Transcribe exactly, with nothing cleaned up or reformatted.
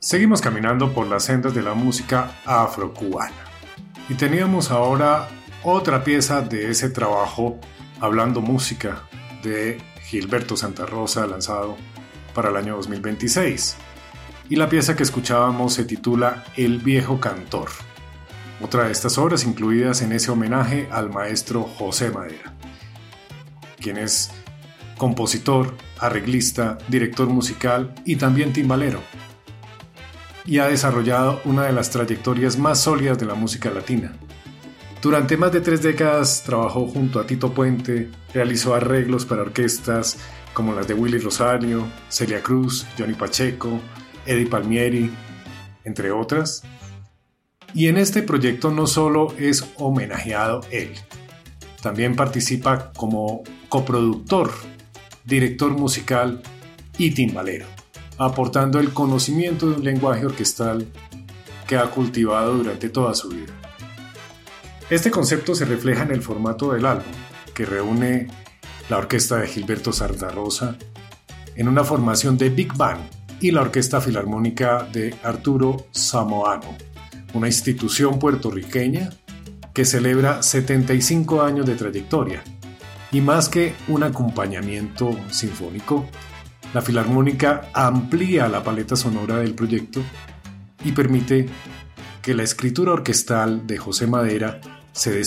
Seguimos caminando por las sendas de la música afrocubana. Y teníamos ahora otra pieza de ese trabajo, Hablando Música, de Gilberto Santa Rosa, lanzado para el año dos mil veintiséis. Y la pieza que escuchábamos se titula El Viejo Cantor, otra de estas obras incluidas en ese homenaje al maestro José Madera, quien es compositor, arreglista, director musical y también timbalero, y ha desarrollado una de las trayectorias más sólidas de la música latina. Durante más de tres décadas trabajó junto a Tito Puente, realizó arreglos para orquestas como las de Willy Rosario, Celia Cruz, Johnny Pacheco, Eddie Palmieri, entre otras. Y en este proyecto no solo es homenajeado él, también participa como coproductor, director musical y timbalero, aportando el conocimiento de un lenguaje orquestal que ha cultivado durante toda su vida. Este concepto se refleja en el formato del álbum, que reúne la orquesta de Gilberto Santa Rosa en una formación de Big Band y la Orquesta Filarmónica de Arturo Samoano, una institución puertorriqueña que celebra setenta y cinco años de trayectoria. Y más que un acompañamiento sinfónico, la Filarmónica amplía la paleta sonora del proyecto y permite que la escritura orquestal de José Madera se